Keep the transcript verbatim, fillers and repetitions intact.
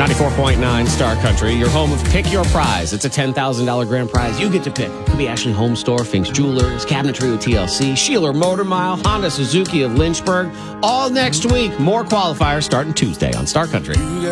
ninety-four point nine Star Country, your home of Pick Your Prize. It's a ten thousand dollars grand prize you get to pick. It could be Ashley Home Store, Fink's Jewelers, Cabinetry with T L C, Sheeler Motor Mile, Honda Suzuki of Lynchburg. All next week. More qualifiers starting Tuesday on Star Country.